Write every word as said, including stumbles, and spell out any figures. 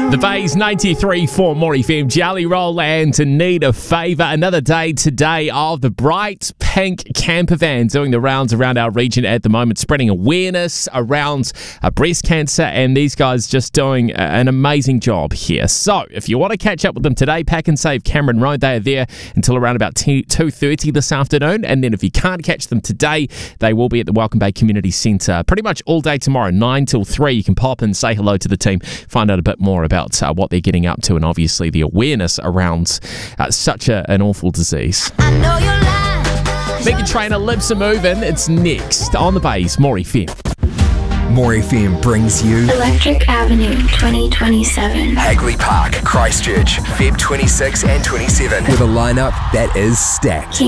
The Bays ninety-three for More F M. Jelly Roll and To Need a Favour. Another day today of the bright pink camper van doing the rounds around our region at the moment, spreading awareness around uh, breast cancer, and these guys just doing uh, an amazing job here. So if you want to catch up with them today, Pack and Save Cameron Road, they are there until around about two thirty this afternoon, and then if you can't catch them today, they will be at the Welcome Bay Community Centre pretty much all day tomorrow, nine till three. You can pop in, say hello to the team, find out a bit more about Uh, what they're getting up to, and obviously the awareness around uh, such a, an awful disease. Megan Trainor, Lips Are Moving. It's next on the Bays, More F M. More F M brings you Electric Avenue twenty twenty-seven. Hagley Park, Christchurch, February twenty-sixth and twenty-seventh, with a lineup that is stacked.